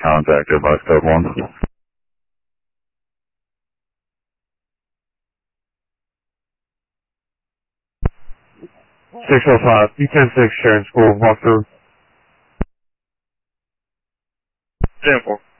contact advice code 1. 605, B10-6, Sharon School, walk through. 10-4.